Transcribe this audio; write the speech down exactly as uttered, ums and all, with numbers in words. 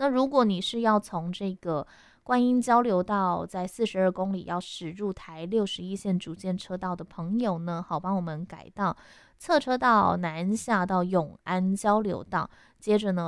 那如果你是要从这个观音交流道在四十二公里要驶入台六十一线主线车道的朋友呢，好，帮我们改道侧车道南下到永安交流道，接着呢